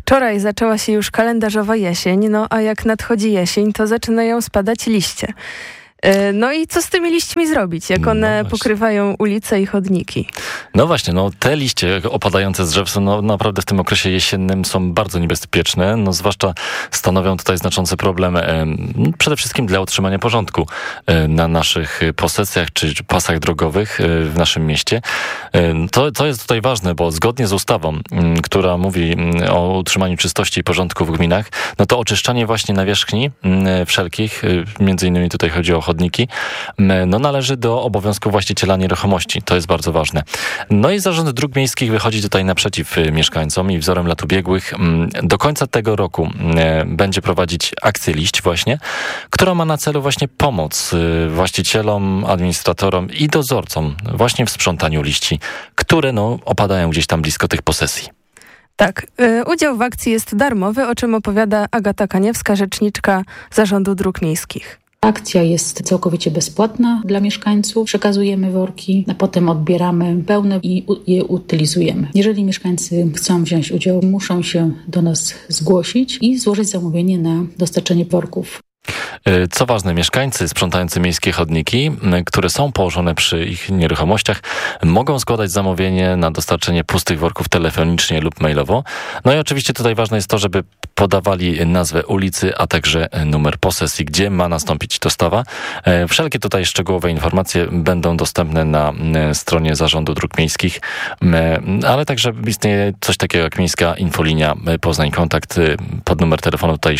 Wczoraj zaczęła się już kalendarzowa jesień, no a jak nadchodzi jesień, to zaczynają spadać liście. No i co z tymi liśćmi zrobić, jak one pokrywają ulice i chodniki? No właśnie, te liście opadające z drzew są naprawdę w tym okresie jesiennym są bardzo niebezpieczne, zwłaszcza stanowią tutaj znaczący problem przede wszystkim dla utrzymania porządku na naszych posesjach czy pasach drogowych w naszym mieście. To jest tutaj ważne, bo zgodnie z ustawą, która mówi o utrzymaniu czystości i porządku w gminach, to oczyszczanie właśnie nawierzchni wszelkich, między innymi tutaj chodzi o chodniki, należy do obowiązku właściciela nieruchomości. To jest bardzo ważne. No i Zarząd Dróg Miejskich wychodzi tutaj naprzeciw mieszkańcom i wzorem lat ubiegłych do końca tego roku będzie prowadzić akcję Liść właśnie, która ma na celu właśnie pomoc właścicielom, administratorom i dozorcom właśnie w sprzątaniu liści, które opadają gdzieś tam blisko tych posesji. Tak, udział w akcji jest darmowy, o czym opowiada Agata Kaniewska, rzeczniczka Zarządu Dróg Miejskich. Akcja jest całkowicie bezpłatna dla mieszkańców. Przekazujemy worki, a potem odbieramy pełne i je utylizujemy. Jeżeli mieszkańcy chcą wziąć udział, muszą się do nas zgłosić i złożyć zamówienie na dostarczenie worków. Co ważne, mieszkańcy sprzątający miejskie chodniki, które są położone przy ich nieruchomościach, mogą składać zamówienie na dostarczenie pustych worków telefonicznie lub mailowo. No i oczywiście tutaj ważne jest to, żeby podawali nazwę ulicy, a także numer posesji, gdzie ma nastąpić dostawa. Wszelkie tutaj szczegółowe informacje będą dostępne na stronie Zarządu Dróg Miejskich, ale także istnieje coś takiego jak miejska infolinia Poznań Kontakt pod numer telefonu tutaj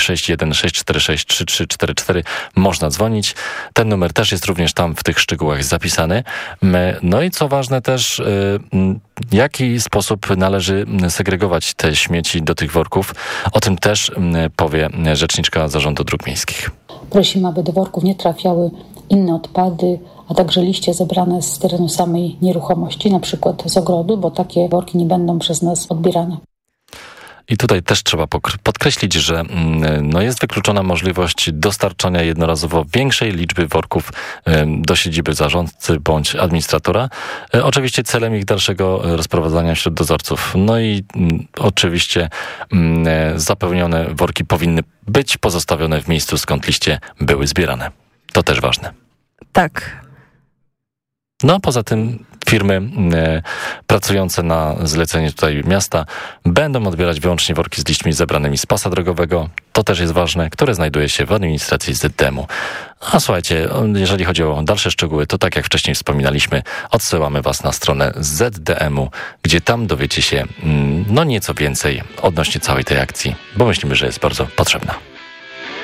616463344. Można dzwonić. Ten numer też jest również tam w tych szczegółach zapisany. No i co ważne też, w jaki sposób należy segregować te śmieci do tych worków. O tym też powie rzeczniczka Zarządu Dróg Miejskich. Prosimy, aby do worków nie trafiały inne odpady, a także liście zebrane z terenu samej nieruchomości, na przykład z ogrodu, bo takie worki nie będą przez nas odbierane. I tutaj też trzeba podkreślić, że jest wykluczona możliwość dostarczania jednorazowo większej liczby worków do siedziby zarządcy bądź administratora. Oczywiście celem ich dalszego rozprowadzania wśród dozorców. No i oczywiście zapełnione worki powinny być pozostawione w miejscu, skąd liście były zbierane. To też ważne. Tak. Poza tym firmy pracujące na zlecenie tutaj miasta będą odbierać wyłącznie worki z liśćmi zebranymi z pasa drogowego. To też jest ważne, które znajduje się w administracji ZDM-u. A słuchajcie, jeżeli chodzi o dalsze szczegóły, to tak jak wcześniej wspominaliśmy, odsyłamy Was na stronę ZDM-u, gdzie tam dowiecie się nieco więcej odnośnie całej tej akcji, bo myślimy, że jest bardzo potrzebna.